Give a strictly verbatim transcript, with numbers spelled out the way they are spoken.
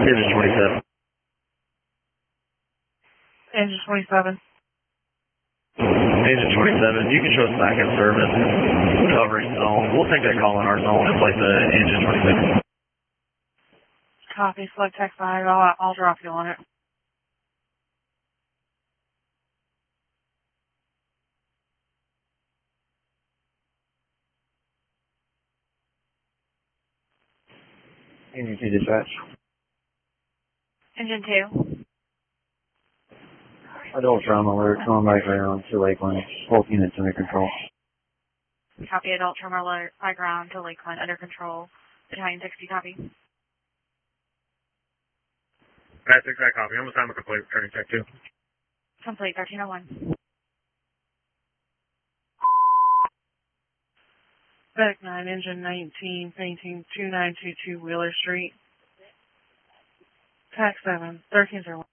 Engine twenty-seven. Engine twenty-seven. Engine twenty-seven, you can show us back in service. Covering zone. We'll take that call in our zone and place the engine twenty-seven. Copy. Select text five. I'll, I'll drop you on it. Engine two dispatch. Engine two. Adult trauma alert, going back around to Lakeland. Both units under control. Copy. Adult trauma alert by ground to Lakeland under control. Battalion sixty, copy. Pat six, I copy. Almost time to complete returning check two. Complete, thirteen oh one. Back nine, engine nineteen, painting two nine two two Wheeler Street. Tax seven, thirteen oh one.